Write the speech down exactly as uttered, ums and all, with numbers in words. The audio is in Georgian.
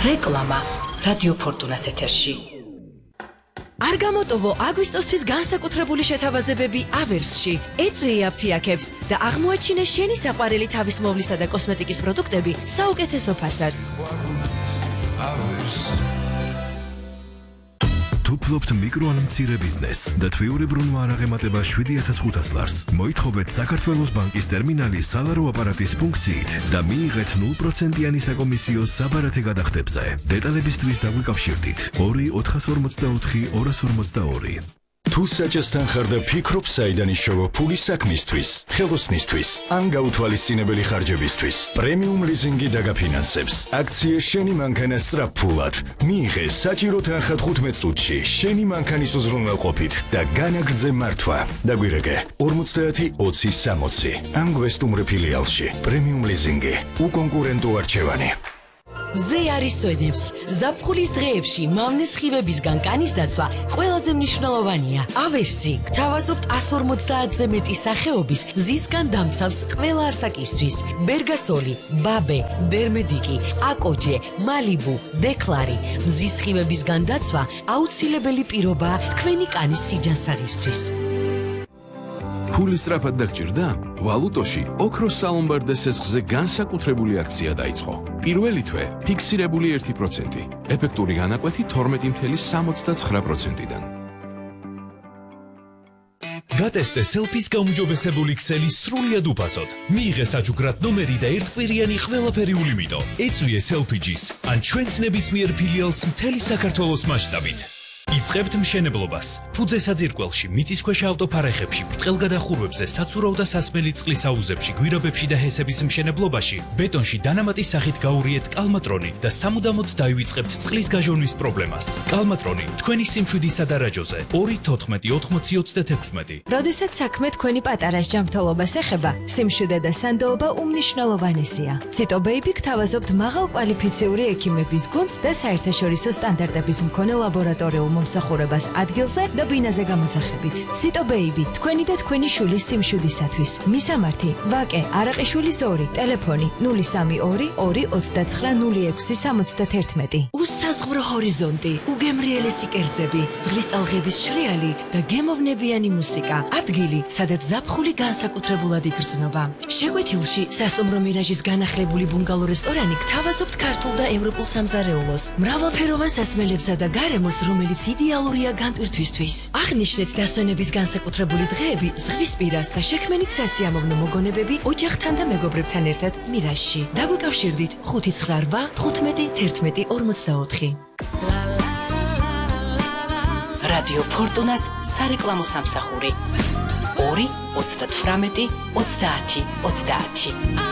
რეკლამა რადიო ფორტუნას ეთერში. არ გამოტოვო აგვისტოსთვის განსაკუთრებული შეთავაზებები ავერსში. ეწვი აფთიაქებს და აღმოაჩინე შენი საყვარელი თავის მოვლისა და კოსმეტიკის პროდუქტები საუკეთესო ფასად. თუ ფლობთ მიკრო ან მცირე ბიზნესს და თვიურებრუნვა არ აღემატება შვიდი ათას ხუთას ლარს, მოითხოვეთ საქართველოს ბანკის ტერმინალის სალარო აპარატის ფუნქციით და მიიღეთ ნულ პროცენტიანი საკომისიო საბარათე გადახდებზე. დეტალებისთვის დაგვიკავშირდით ორი ოთხას ორმოცდაოთხი ორას ორმოცდაორი. თუ საჭესთან ხარ და ფიქრობ საიდან იშოვო ფული საქმისთვის, ხელოსნისთვის, ან გაუთვალისწინებელი ხარჯებისთვის, პრემიუმ ლიზინგი დაგაფინანსებს. აქცია შენი მანქანა სწრაფფულად. მიიღე საჭირო თანხა თხუთმეტ წუთში შენი მანქანის უზრუნველყოფით და განაგრძე მართვა. დაგვირეკე ორმოცდაათი ოცი სამოცი. ან გვესტუმრე ფილიალში. პრემიუმ ლიზინგი. უკონკურენტო არჩევანი. მზე არის სვენებს. ზაფხულის დღეებში მავნე სხივებისგან კანის დაცვა ყველაზე მნიშვნელოვანია. ავერსი გთავაზობთ ას ორმოცდაათზე მეტი სახეობის მზისგან დამცავს ყველა ასაკისთვის. ბერგასოლი, ბაბე, დერმედიკი, აკოჯე, მალიბუ, დეკლარი. მზის სხივებისგან დაცვა აუცილებელი პირობაა თქვენი კანის სიჯანსაღისთვის. ფული სწრაფად დაგჭირდა? ვალუტოში ოქროს სალომბარდე სესხზე განსაკუთრებული აქცია დაიწყო. პირველი თვე ფიქსირებული ერთი პროცენტი, ეფექტური განაკვეთი თორმეტი მცდე სამოცდაცხრა პროცენტიდან. გატესტე სელფის გაუმჯობესებული ქსელი სრულიად უფასოდ. მიიღე საჩუქრად ნომერი და ერთკვირიანი ყველაფერი ულიმიტო. ეწვიე სელფიჯის ან ჩვენს ნებისმიერ ფილიალს მთელი საქართველოს მასშტაბით. იწყებთ მშენებლობას. ფუძე საძირკველში, მიწისქვეშა ავტოფარეხებში, ბრტყელგადახურვებზე, საცურაო და სასმელი წყლის აუზებში, გვირაბებში და ჰესების მშენებლობაში, ბეტონში დანამატის სახით გაურიეთ კალმატრონი და სამუდამოდ დაივიწყებთ წყლის გაჟონვის პრობლემას. კალმატრონი თქვენი სიმშვიდისა და რაჯოზე ორი თოთხმეტი ოთხმოცი ოცდაექვსმეტი. როდესაც საქმე თქვენი პატარა ჯანმრთელობას ეხება, სიმშვიდე და სანდოობა უმნიშვნელოვანესია. ციტო ბეიბი გთავაზობთ მაღალკვალიფიციური ექიმების გუნდს და საერთაშორისო სტანდარტების მქონე ლაბორატორიულ მომსახურებას ადგილზე და ბინაზე გამოძახებით. ციტო ბეიბი, თქვენი და თქვენი შვილის სიმშვიდისათვის. მისამართი: ვაკე არაყიშვილის ორი, ტელეფონი ნული სამი ორი ორი ოცდაცხრა ნული ექვსი სამოცდაერთმეტი. უსაზღვრო ჰორიზონტი, უგემრიელესი კერძები, ზღვის ტალღების შრიალი და გემოვნებიანი მუსიკა. ადგილი, სადაც ზაფხული განსაკუთრებულად იგრძნობა. შეკვეთილში სასტუმრო მირაჟის განახლებული ბუნგალო რესტორანი გთავაზობთ ქართულ და ევროპულ სამზარეულოს, მრავალფეროვან სასმელებსა და გარემოს, რომელიც იდეალურია განტვირთვისთვის. აღნიშნეთ დასვენების განსაკუთრებული დღეები ზღვისპირას და შექმენით სასიამოვნო მოგონებები ოჯახთან და მეგობრებთან ერთად მირაჟში. დაგვიკავშირდით ხუთი ცხრა რვა თხუთმეტი თერთმეტი ორმოცდაოთხი. რადიო ფორტუნას სარეკლამო სამსახური ორი ოცდათვრამეტი ოცდაათი ოცდაათი.